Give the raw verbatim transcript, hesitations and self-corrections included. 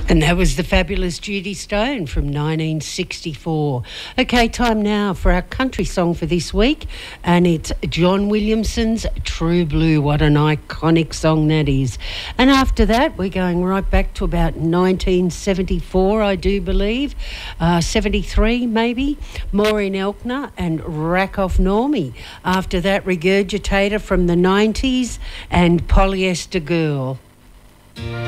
And that was the fabulous Judy Stone from nineteen sixty-four. Okay, time now for our country song for this week, and it's John Williamson's True Blue. What an iconic song that is. And after that, we're going right back to about nineteen seventy-four, I do believe, uh, seventy-three maybe, Maureen Elkner and Rakoff Normie. After that, Regurgitator from the nineties and Polyester Girl.